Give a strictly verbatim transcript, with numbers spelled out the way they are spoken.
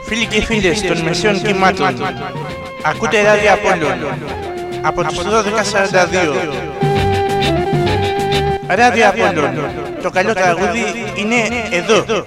Φίλοι και φίλες των μεσαίων κυμάτων, ακούτε Ράδιο Απόλλων από τις δώδεκα σαράντα δύο. Ράδιο Απόλλων, το καλό τραγούδι είναι εδώ.